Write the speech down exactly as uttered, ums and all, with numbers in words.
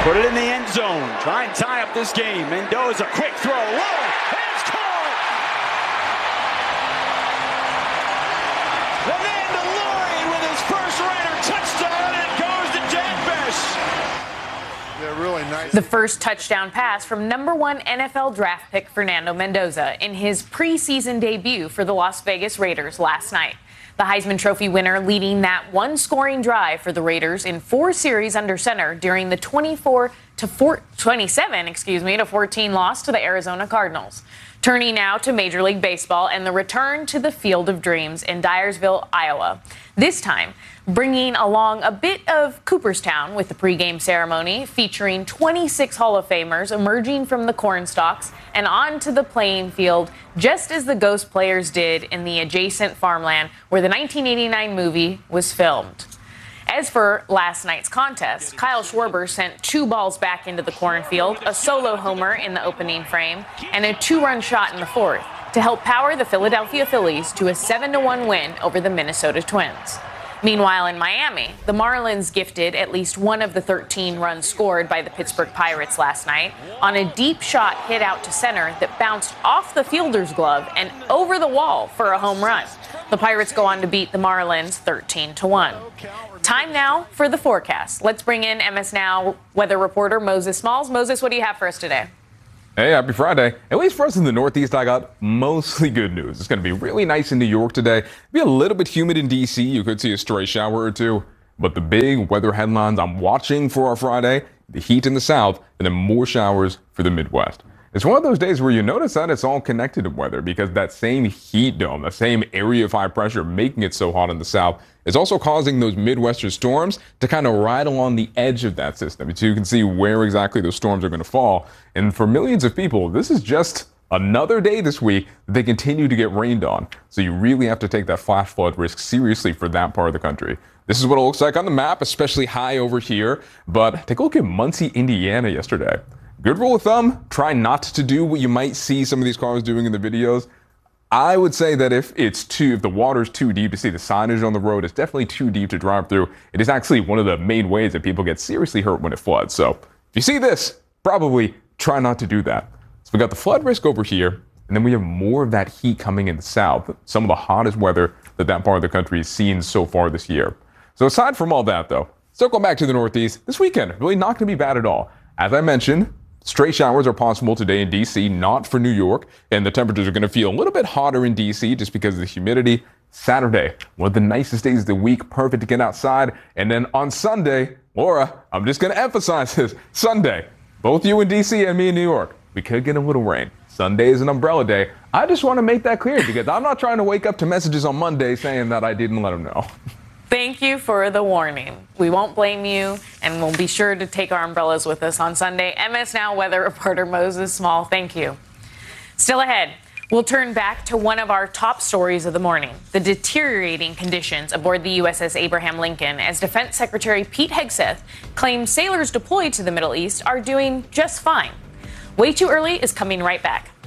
Put it in the end zone. Try and tie up this game. Mendoza, quick throw. Whoa! It's caught! The Mandalorian with his first Raider touchdown, and it goes to Jack Bech. Yeah, really nice. The first touchdown pass from number one N F L draft pick Fernando Mendoza in his preseason debut for the Las Vegas Raiders last night. The Heisman Trophy winner leading that one scoring drive for the Raiders in four series under center during the twenty-four to twenty-seven, excuse me, to fourteen loss to the Arizona Cardinals. Turning now to Major League Baseball and the return to the Field of Dreams in Dyersville, Iowa. This time, bringing along a bit of Cooperstown with the pregame ceremony featuring twenty-six Hall of Famers emerging from the cornstalks and onto the playing field, just as the Ghost players did in the adjacent farmland where the nineteen eighty-nine movie was filmed. As for last night's contest, Kyle Schwarber sent two balls back into the cornfield, a solo homer in the opening frame, and a two-run shot in the fourth to help power the Philadelphia Phillies to a seven to one win over the Minnesota Twins. Meanwhile, in Miami, the Marlins gifted at least one of the thirteen runs scored by the Pittsburgh Pirates last night on a deep shot hit out to center that bounced off the fielder's glove and over the wall for a home run. The Pirates go on to beat the Marlins thirteen to one. Time now for the forecast. Let's bring in M S Now weather reporter Moses Smalls. Moses, what do you have for us today? Hey, happy Friday. At least for us in the Northeast, I got mostly good news. It's going to be really nice in New York today. Be a little bit humid in D C. You could see a stray shower or two. But the big weather headlines I'm watching for our Friday, the heat in the South, and then more showers for the Midwest. It's one of those days where you notice that it's all connected to weather because that same heat dome, the same area of high pressure making it so hot in the South, is also causing those Midwestern storms to kind of ride along the edge of that system. So you can see where exactly those storms are going to fall. And for millions of people, this is just another day this week that they continue to get rained on. So you really have to take that flash flood risk seriously for that part of the country. This is what it looks like on the map, especially high over here. But take a look at Muncie, Indiana yesterday. Good rule of thumb, try not to do what you might see some of these cars doing in the videos. I would say that if it's too, if the water's too deep to see the signage on the road, it's definitely too deep to drive through. It is actually one of the main ways that people get seriously hurt when it floods. So if you see this, probably try not to do that. So we got the flood risk over here, and then we have more of that heat coming in the South, some of the hottest weather that that part of the country has seen so far this year. So aside from all that, though, still going back to the Northeast, this weekend, really not going to be bad at all. As I mentioned, stray showers are possible today in D C, not for New York, and the temperatures are going to feel a little bit hotter in D C just because of the humidity. Saturday, one of the nicest days of the week, perfect to get outside. And then on Sunday, Laura, I'm just going to emphasize this, Sunday, both you in D C and me in New York, we could get a little rain. Sunday is an umbrella day. I just want to make that clear because I'm not trying to wake up to messages on Monday saying that I didn't let them know. Thank you for the warning. We won't blame you, and we'll be sure to take our umbrellas with us on Sunday. M S Now weather reporter Moses Small, thank you. Still ahead, we'll turn back to one of our top stories of the morning, the deteriorating conditions aboard the U S S Abraham Lincoln, as Defense Secretary Pete Hegseth claims sailors deployed to the Middle East are doing just fine. Way Too Early is coming right back.